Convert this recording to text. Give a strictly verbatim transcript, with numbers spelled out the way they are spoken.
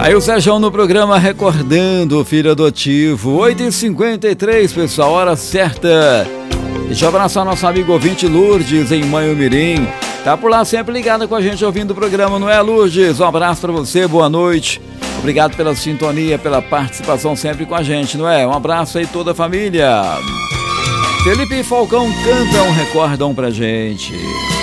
Aí o Sérgio no programa Recordando o Filho Adotivo, oito e cinquenta e três, pessoal, hora certa. Deixa eu abraçar nosso amigo ouvinte Lourdes, em Manhumirim. Tá por lá sempre ligada com a gente ouvindo o programa, não é, Lourdes? Um abraço pra você, boa noite. Obrigado pela sintonia, pela participação sempre com a gente, não é? Um abraço aí toda a família. Felipe e Falcão cantam, recordam pra gente.